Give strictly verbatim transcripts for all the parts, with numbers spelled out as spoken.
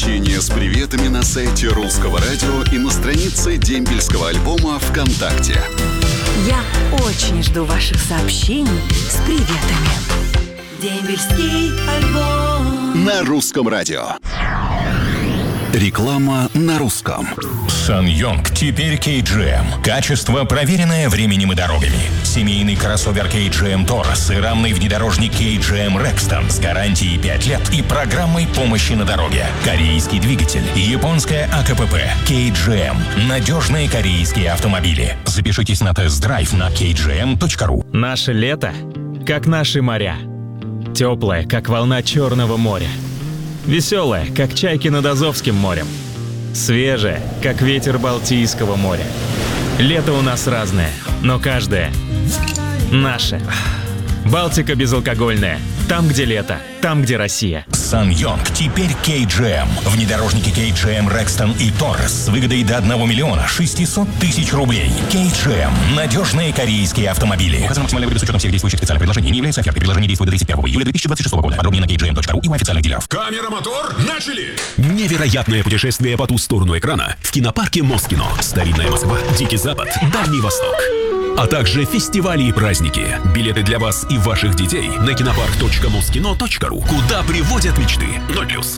Сообщения с приветами на сайте Русского радио и на странице дембельского альбома ВКонтакте. Я очень жду ваших сообщений с приветами. Дембельский альбом На Русском радио. Реклама на русском. SsangYong теперь кей джи эм. Качество, проверенное временем и дорогами. Семейный кроссовер кей джи эм Taurus и рамный внедорожник кей джи эм Rexton с гарантией пять лет и программой помощи на дороге. Корейский двигатель, японская а ка пэ пэ, кей джи эм. Надежные корейские автомобили. Запишитесь на тест-драйв на кей джи эм точка ру. Наше лето, как наши моря. Теплое, как волна Черного моря. Веселое, как чайки над Азовским морем. Свежее, как ветер Балтийского моря. Лето у нас разное, но каждое наше. Балтика безалкогольная. Там, где лето, там, где Россия. SsangYong теперь кей джи эм. Внедорожники кей джи эм Rexton и Taurus с выгодой до одного миллиона шестисот тысяч рублей. кей джи эм. Надежные корейские автомобили. Указана максимальная выгода с учетом всех действующих специальных предложений. Не является офертой. Предложение действует до тридцать первого июля две тысячи двадцать шестого года. Подробнее на кей джи эм точка ру и у официальных дилеров. Камера, мотор, начали! Невероятное путешествие по ту сторону экрана в кинопарке Москино. Старинная Москва, Дикий Запад, Дальний Восток. А также фестивали и праздники. Билеты для вас и ваших детей на кинопарк точка москино точка ру. Куда приводят мечты. ноль плюс.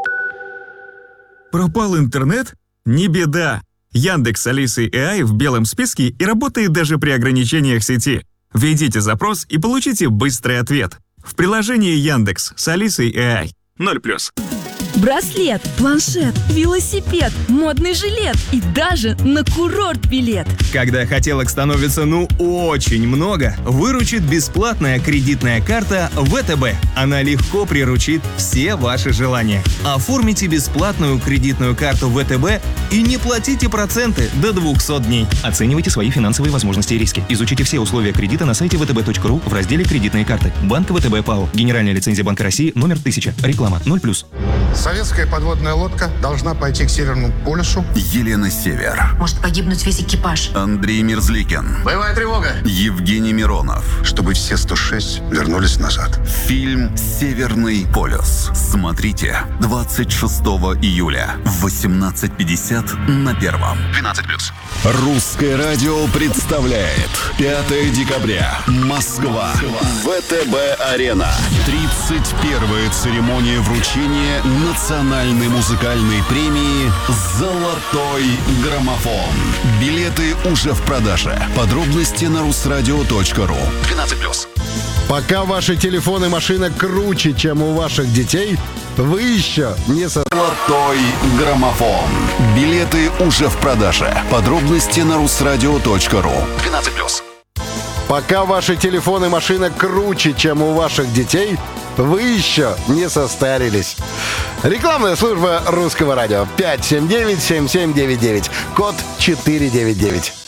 Пропал интернет? Не беда. Яндекс с Алисой эй ай в белом списке и работает даже при ограничениях сети. Введите запрос и получите быстрый ответ. В приложении Яндекс с Алисой эй ай. ноль плюс. Браслет, планшет, велосипед, модный жилет и даже на курорт билет. Когда хотелок становится ну очень много, выручит бесплатная кредитная карта вэ тэ бэ. Она легко приручит все ваши желания. Оформите бесплатную кредитную карту вэ тэ бэ и не платите проценты до двухсот дней. Оценивайте свои финансовые возможности и риски. Изучите все условия кредита на сайте вэ тэ бэ точка ру в разделе «Кредитные карты». Банк вэ тэ бэ ПАО. Генеральная лицензия Банка России номер тысяча. Реклама ноль плюс. Советская подводная лодка должна пойти к Северному полюсу. Елена Север. Может погибнуть весь экипаж. Андрей Мерзликин. Боевая тревога. Евгений Миронов. Чтобы все сто шесть вернулись назад. Фильм «Северный полюс». Смотрите двадцать шестого июля в восемнадцать пятьдесят на Первом. двенадцать плюс. Русское радио представляет пятое декабря. Москва. вэ тэ бэ-арена. тридцать первая церемония вручения национальной музыкальной премии «Золотой граммофон». Билеты уже в продаже. Подробности на русрадио точка ру. двенадцать плюс. Пока ваши телефоны и машина круче, чем у ваших детей, вы еще не со... «Золотой граммофон». Билеты уже в продаже. Подробности на русрадио точка ру. двенадцать плюс. Пока ваши телефоны и машина круче, чем у ваших детей, вы еще не состарились. Рекламная служба Русского радио. пять семь девять семь семь девять девять. Код четыре девять девять.